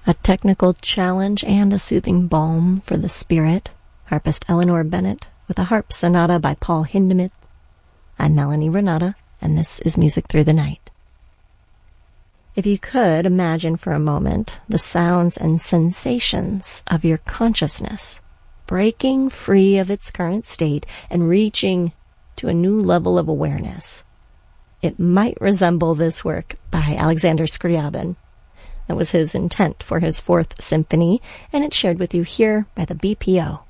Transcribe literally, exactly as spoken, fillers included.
A technical challenge and a soothing balm for the spirit. Harpist Eleanor Bennett with a harp sonata by Paul Hindemith. I'm Melanie Renata, and this is Music Through the Night. If you could imagine for a moment the sounds and sensations of your consciousness breaking free of its current state and reaching to a new level of awareness, it might resemble this work by Alexander Scriabin. That was his intent for his fourth symphony, and it's shared with you here by the B P O.